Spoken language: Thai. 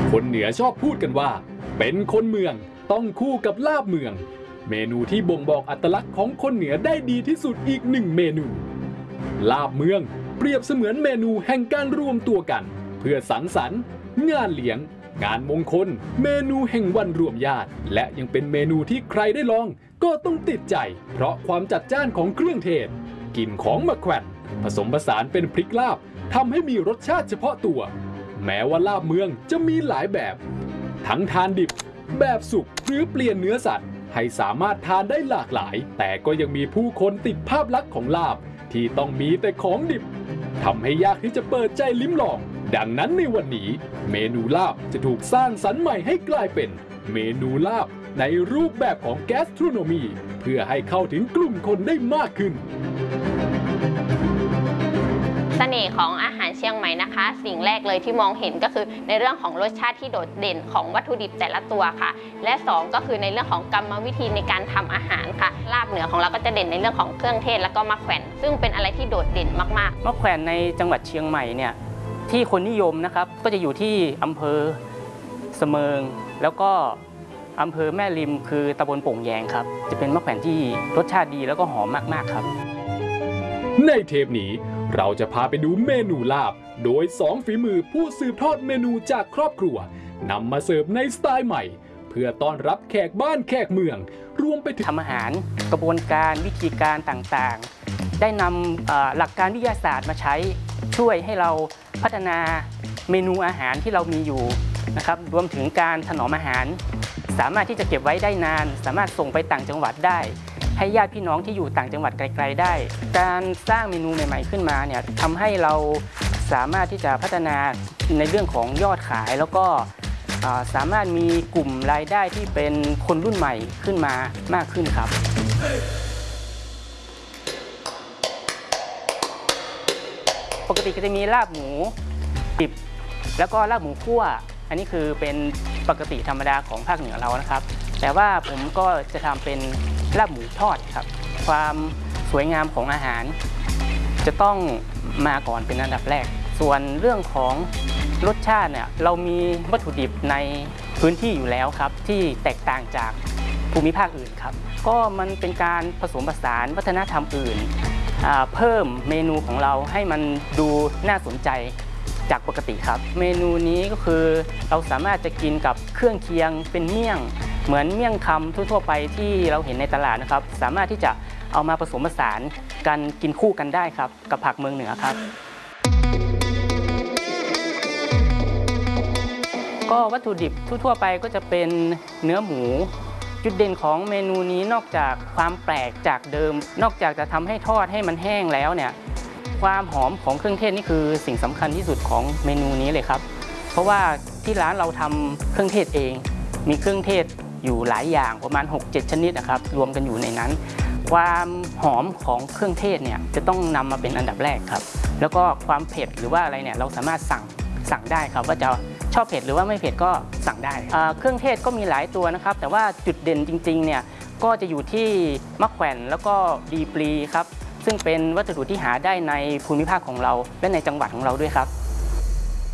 คนเหนือชอบพูดกันว่าเป็นคนเมืองต้องคู่กับลาบเมืองเมนูที่บ่งบอกอัตลักษณ์ของคนเหนือได้ดีที่สุดอีกหนึ่งเมนูลาบเมืองเปรียบเสมือนเมนูแห่งการรวมตัวกันเพื่อสังสรรค์งานเลี้ยงงานมงคลเมนูแห่งวันรวมญาติและยังเป็นเมนูที่ใครได้ลองก็ต้องติดใจเพราะความจัดจ้านของเครื่องเทศกลิ่นของมะแขวนผสมผสานเป็นพริกลาบทำให้มีรสชาติเฉพาะตัวแม้ว่าลาบเมืองจะมีหลายแบบทั้งทานดิบแบบสุกหรือเปลี่ยนเนื้อสัตว์ให้สามารถทานได้หลากหลายแต่ก็ยังมีผู้คนติดภาพลักษณ์ของลาบที่ต้องมีแต่ของดิบทำให้ยากที่จะเปิดใจลิ้มลองดังนั้นในวันนี้เมนูลาบจะถูกสร้างสรรค์ใหม่ให้กลายเป็นเมนูลาบในรูปแบบของแกสโทรโนมีเพื่อให้เข้าถึงกลุ่มคนได้มากขึ้นเสน่ห์ของอาหารเชียงใหม่นะคะสิ่งแรกเลยที่มองเห็นก็คือในเรื่องของรสชาติที่โดดเด่นของวัตถุดิบแต่ละตัวค่ะและ2ก็คือในเรื่องของกรรมวิธีในการทำอาหารค่ะลาบเหนือของเราก็จะเด่นในเรื่องของเครื่องเทศแล้วก็มะแขวนซึ่งเป็นอะไรที่โดดเด่นมากๆมะแขวนในจังหวัดเชียงใหม่เนี่ยที่คนนิยมนะครับก็จะอยู่ที่อำเภอเสมิงแล้วก็อำเภอแม่ริมคือตำบลโป่งแยงครับจะเป็นมะแขวนที่รสชาติดีแล้วก็หอมมากๆครับในเทปนี้เราจะพาไปดูเมนูลาบโดย2ฝีมือผู้สืบทอดเมนูจากครอบครัวนำมาเสิร์ฟในสไตล์ใหม่เพื่อต้อนรับแขกบ้านแขกเมืองรวมไปถึงทำอาหารกระบวนการวิธีการต่างๆได้นำหลักการวิทยาศาสตร์มาใช้ช่วยให้เราพัฒนาเมนูอาหารที่เรามีอยู่นะครับรวมถึงการถนอมอาหารสามารถที่จะเก็บไว้ได้นานสามารถส่งไปต่างจังหวัดได้ให้ญาติพี่น้องที่อยู่ต่างจังหวัดไกลๆได้การสร้างเมนูใหม่ๆขึ้นมาเนี่ยทำให้เราสามารถที่จะพัฒนาในเรื่องของยอดขายแล้วก็สามารถมีกลุ่มรายได้ที่เป็นคนรุ่นใหม่ขึ้นมามากขึ้นครับปกติก็จะมีลาบหมูดิบแล้วก็ลาบหมูคั่วอันนี้คือเป็นปกติธรรมดาของภาคเหนือเรานะครับแต่ว่าผมก็จะทำเป็นลาบหมูทอดครับความสวยงามของอาหารจะต้องมาก่อนเป็นอันดับแรกส่วนเรื่องของรสชาติเนี่ยเรามีวัตถุดิบในพื้นที่อยู่แล้วครับที่แตกต่างจากภูมิภาคอื่นครับก็มันเป็นการผสมผสานวัฒนธรรมอื่นเพิ่มเมนูของเราให้มันดูน่าสนใจจากปกติครับเมนูนี้ก็คือเราสามารถจะกินกับเครื่องเคียงเป็นเมี่ยงเหมือนเมี่ยงคำทั่วๆไปที่เราเห็นในตลาดนะครับสามารถที่จะเอามาผสมผสานกันกินคู่กันได้ครับกับผักเมืองเหนือครับก็วัตถุดิบทั่วๆไปก็จะเป็นเนื้อหมูจุดเด่นของเมนูนี้นอกจากความแปลกจากเดิมนอกจากจะทำให้ทอดให้มันแห้งแล้วเนี่ยความหอมของเครื่องเทศนี่คือสิ่งสำคัญที่สุดของเมนูนี้เลยครับเพราะว่าที่ร้านเราทำเครื่องเทศเองมีเครื่องเทศอยู่หลายอย่างประมาณ 6-7 ชนิดนะครับรวมกันอยู่ในนั้นความหอมของเครื่องเทศเนี่ยจะต้องนำมาเป็นอันดับแรกครับแล้วก็ความเผ็ดหรือว่าอะไรเนี่ยเราสามารถสั่งได้ครับว่าจะชอบเผ็ดหรือว่าไม่เผ็ดก็สั่งได้เครื่องเทศก็มีหลายตัวนะครับแต่ว่าจุดเด่นจริงๆเนี่ยก็จะอยู่ที่มะแขวนแล้วก็ดีปลีครับซึ่งเป็นวัสดุที่หาได้ในภูมิภาคของเราและในจังหวัดของเราด้วยครับ